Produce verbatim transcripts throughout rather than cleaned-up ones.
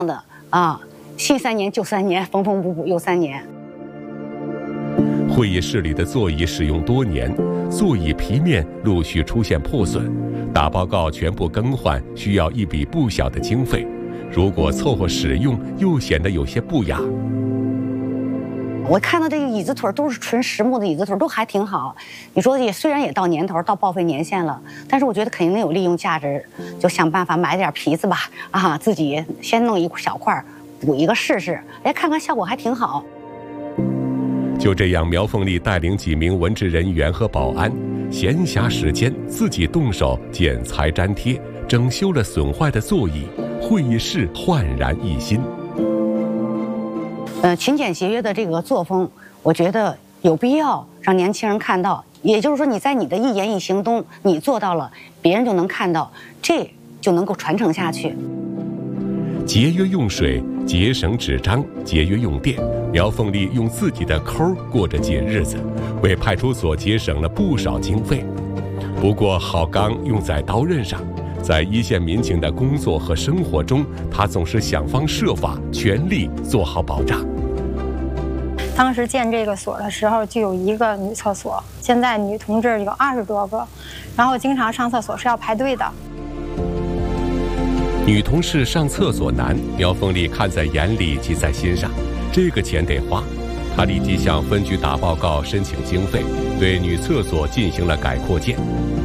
的啊，新三年旧三年，缝缝补补又三年。 会议室里的座椅使用多年，座椅皮面陆续出现破损，打报告全部更换需要一笔不小的经费，如果凑合使用，又显得有些不雅。 我看到这个椅子腿都是纯实木的椅子腿，都还挺好。你说也虽然也到年头，到报废年限了，但是我觉得肯定有利用价值，就想办法买点皮子吧，啊，自己先弄一小块补一个试试，哎，看看效果还挺好。 就这样，苗凤丽带领几名文职人员和保安，闲暇时间自己动手剪裁粘贴，整修了损坏的座椅，会议室焕然一新。 呃，勤俭节约的这个作风，我觉得有必要让年轻人看到。也就是说，你在你的一言一行中，你做到了，别人就能看到，这就能够传承下去。 节约用水，节省纸张，节约用电。苗凤丽用自己的抠过着节日子，为派出所节省了不少经费。不过好钢用在刀刃上，在一线民警的工作和生活中，他总是想方设法，全力做好保障。 当时建这个所的时候，就有一个女厕所，现在女同志有二十多个，然后经常上厕所是要排队的。 女同事上厕所难，苗凤丽看在眼里，记在心上。这个钱得花，她立即向分局打报告申请经费，对女厕所进行了改扩建。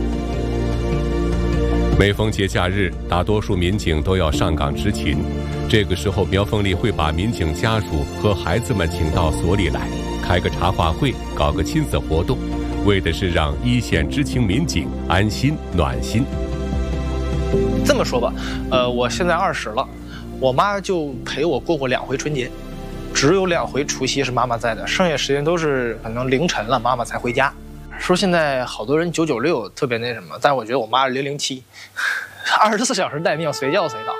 每逢节假日，大多数民警都要上岗执勤，这个时候苗凤丽会把民警家属和孩子们请到所里来，开个茶话会，搞个亲子活动，为的是让一线知青民警安心暖心。 这么说吧，呃，我现在二十了，我妈就陪我过过两回春节，只有两回除夕是妈妈在的，剩下时间都是可能凌晨了妈妈才回家。说现在好多人九九六特别那什么，但我觉得我妈是零零七，二十四小时待命，随叫随到。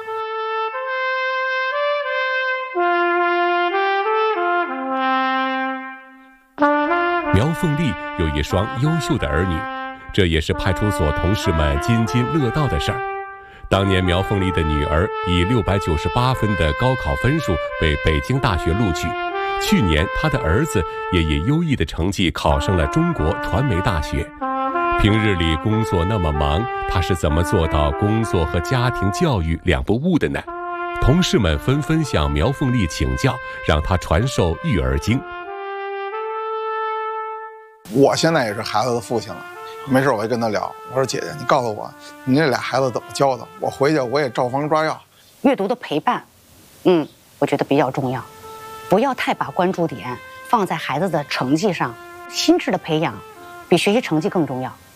苗凤丽有一双优秀的儿女，这也是派出所同事们津津乐道的事儿。当年苗凤丽的女儿以六百九十八分的高考分数被北京大学录取，去年她的儿子也以优异的成绩考上了中国传媒大学。平日里工作那么忙，她是怎么做到工作和家庭教育两不误的呢？同事们纷纷向苗凤丽请教，让她传授育儿经。 我现在也是孩子的父亲了，没事我会跟他聊，我说姐姐，你告诉我你这俩孩子怎么教的，我回去我也照方抓药。 阅读的陪伴，嗯，我觉得比较重要，不要太把关注点放在孩子的成绩上，心智的培养比学习成绩更重要。